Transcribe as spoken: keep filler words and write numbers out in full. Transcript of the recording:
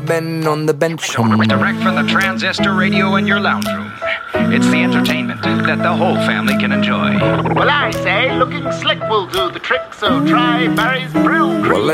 rubbing on the bench. Direct from the transistor radio in your lounge room. It's the entertainment that the whole family can enjoy. Well, I say looking slick will do the trick, so try Barry's Brill Cream. Well,